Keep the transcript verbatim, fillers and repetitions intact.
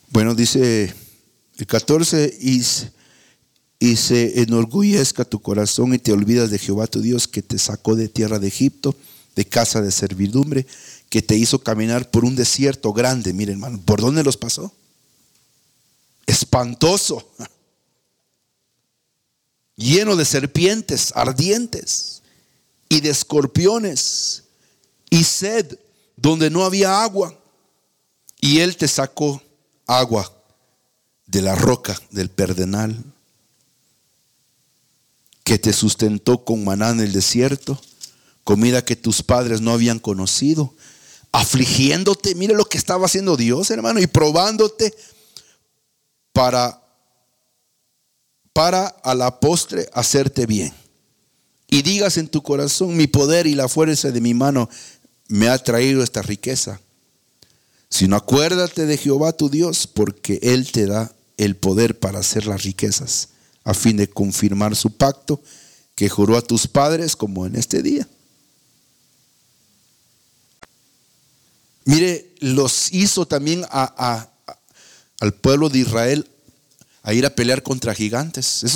Bueno, dice el catorce, y, y se enorgullezca tu corazón y te olvidas de Jehová tu Dios, que te sacó de tierra de Egipto, de casa de servidumbre, que te hizo caminar por un desierto grande. Miren, hermano, ¿por dónde los pasó? Espantoso, lleno de serpientes ardientes y de escorpiones, y sed donde no había agua. Y él te sacó agua de la roca del Perdenal, que te sustentó con maná en el desierto, comida que tus padres no habían conocido, afligiéndote. Mire lo que estaba haciendo Dios, hermano, y probándote para para a la postre hacerte bien. Y digas en tu corazón: mi poder y la fuerza de mi mano me ha traído esta riqueza. Sino acuérdate de Jehová tu Dios, porque Él te da el poder para hacer las riquezas, a fin de confirmar su pacto que juró a tus padres, como en este día. Mire, los hizo también a, a, a, al pueblo de Israel a ir a pelear contra gigantes. Eso